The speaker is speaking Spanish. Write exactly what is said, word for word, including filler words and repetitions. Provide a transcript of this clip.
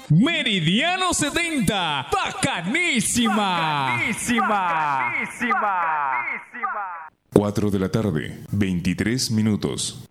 Meridiano setenta, bacanísima. Bacanísima. Bacanísima. cuatro de la tarde, veintitrés minutos.